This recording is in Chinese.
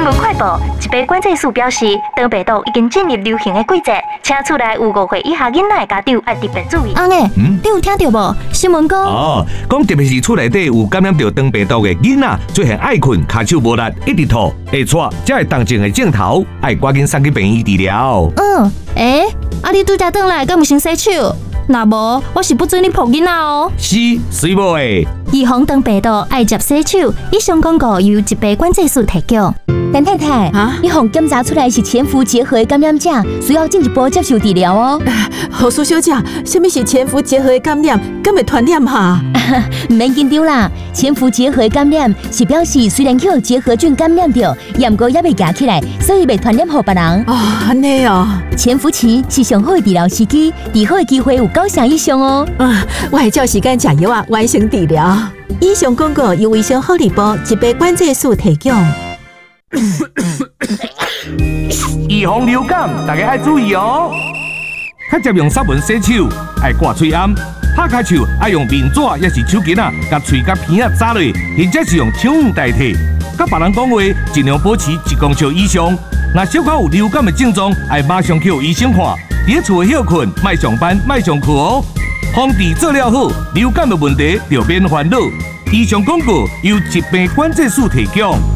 闻快报：一杯管制署表示，长病毒已经进入流行的季节，请厝内有5岁以下囡仔的家长要特别注意。 阿妹，你有听到无？新闻讲讲特别是厝内底有感染到长病毒的囡仔，出现爱困、骹手无力、一直吐、会喘，才会动静的镜头，要赶紧送去病院治疗。 你拄才转来，敢唔先洗手？若无，我是不准你抱囡仔哦。 是，水无诶。 预防长病毒，爱接洗手。以上广告由疾病管制署提供。 陈太太，你互检查出来是潜伏结核感染者，需要进一步接受治疗哦。 何苏小姐，什么是潜伏结核感染？敢会传染哈？ 唔免紧张啦，潜伏结核感染是表示虽然去结核菌感染着，但过也未夹起来，所以未传染给别人。 安尼哦。 潜伏期是上好的治疗时机，治好的机会有9成以上哦。 我会照时间吃药啊，完成治疗。以上广告由卫生福利部疾病管制署提供。 预防流感，大家要注意哦。较接用杀蚊洗手，要挂嘴暗。拍开手要用面纸，也是手巾啊，甲喙甲鼻啊扎落，或者是用手语代替。甲别人讲话，尽量保持1公尺以上。若小可有流感的症状，要马上去医生看。伫厝休困，莫上班，莫上课哦。防治做了好，流感的问题就免烦恼。以上广告由疾病管制署提供。